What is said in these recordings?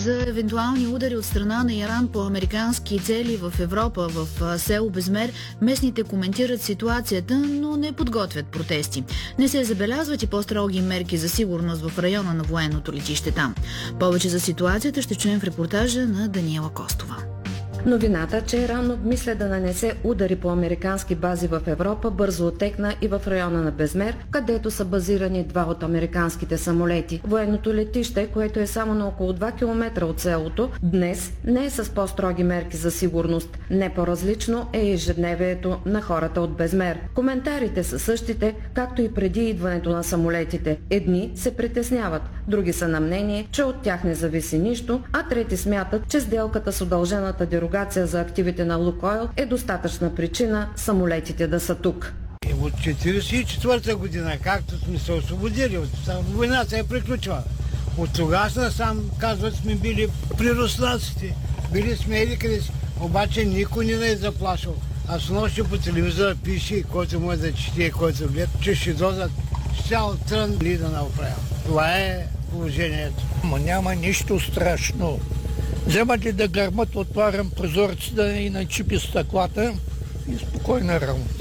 за евентуални удари от страна на Иран по американски цели в Европа, в село Безмер, местните коментират ситуацията, но не подготвят протести. Не се забелязват и по-строги мерки за сигурност в района на военното летище там. Повече за ситуацията ще чуем в репортажа на Даниела Костова. Новината, че Иран обмисля да нанесе удари по американски бази в Европа, бързо отекна и в района на Безмер, където са базирани два от американските самолети. Военното летище, което е само на около 2 км от селото, днес не е с по-строги мерки за сигурност. Не по-различно е ежедневието на хората от Безмер. Коментарите са същите, както и преди идването на самолетите. Едни се притесняват, други са на мнение, че от тях не зависи нищо, а трети смятат, че сделката с удължената дерогация за активите на Лукойл е достатъчна причина самолетите да са тук. От 1944 година, както сме се освободили, войната се е приключила. От тогава насам, казват, сме били при руснаците, били сме еди си, обаче никой не е заплашил. А с нощи по телевизора пише, който може да чете, който гледа, че ще дозат цял трън ли да направя. Това е положението. Няма нищо страшно. Вземат ли да гърмат, отварям прозорците и начипи стъклата и спокойна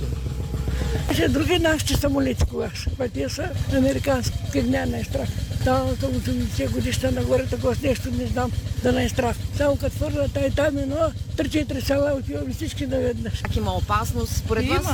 работа. Други нашите самолети, кога ще те са американски, къде не е страх. Там 80 годишна нагоре, такова нещо не знам да не е страх. Само като твърда там едно, 3-4 села отиваме всички наведнъж. Има опасност според вас?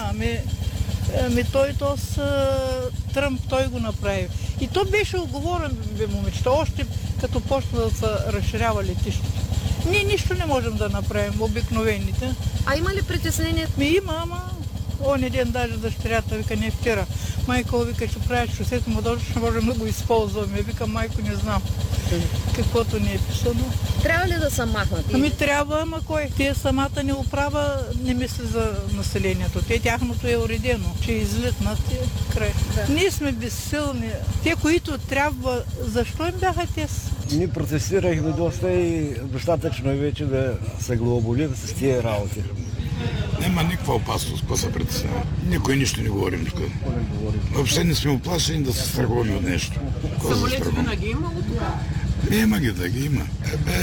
Има, той с Тръмп, той го направи. И то беше оговорен, момичета, още като почна да се разширява летището. Ние нищо не можем да направим, обикновените. А има ли притеснение? Има, ама оня ден даже дъщерята вика, не вчера. Майко вика, ще правиш шосето, но даже ще можем да го използваме. Вика, майко, не знам каквото ни е писано. Трябва ли да са махнати? Ами трябва, ама кой? Те самата ни управа не мисли за населението. Тяхното е уредено, че излитнат и край. Да. Ние сме безсилни. Те, които трябва, защо им бяха те? Ние протестирахме доста и достатъчно вече да се глоболим с тия работи. Няма никаква опасност, какво се притеснява. Никой нищо не говорим тук. Въобще не сме оплашени да се страхуваме от нещо. Самолети винаги имало това? Има ги, да ги има.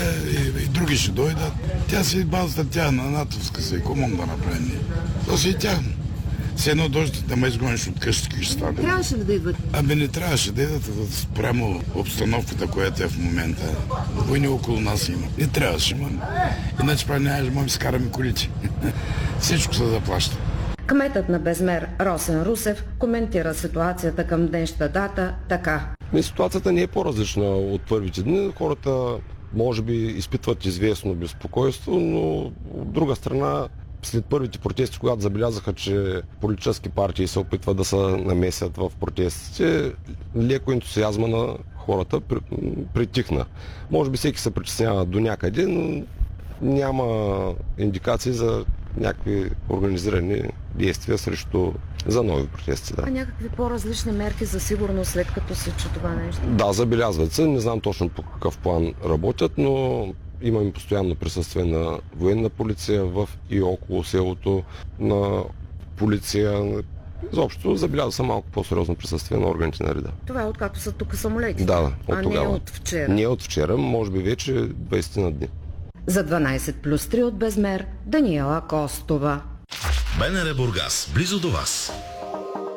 И други ще дойдат. Тя си базата, тя на натовска си, какво да направим? То си и тяхно. Все едно дойдете да ме изгониш от къщи, ще стане. Трябваше ли да идват? Ами не трябваше да идват спрямо обстановката, която е в момента. Войни около нас има. Не трябваше, имам. Иначе прави нямаше, можем скараме колите. Всичко се заплаща. Кметът на Безмер Росен Русев коментира ситуацията към днешната дата така. Ситуацията не е по-различна от първите дни. Хората може би изпитват известно безпокойство, но от друга страна след първите протести, когато забелязаха, че политически партии се опитват да се намесят в протестите, леко ентусиазма на хората притихна. Може би всеки се притеснява до някъде, но няма индикации за някакви организирани действия за нови протести. Да. А някакви по-различни мерки за сигурност, след като се чу това нещо? Да, забелязват се. Не знам точно по какъв план работят, но имаме постоянно присъствие на военна полиция в и около селото, на полиция. Изобщо забелязва се малко по-сериозно присъствие на органите на реда. Това е откакто са тук самолетите? Да, от тогава. Не от вчера? Не от вчера, може би вече 20 на дни. За 12+3 от Безмер, Даниела Костова. БНР Бургас, близо до вас.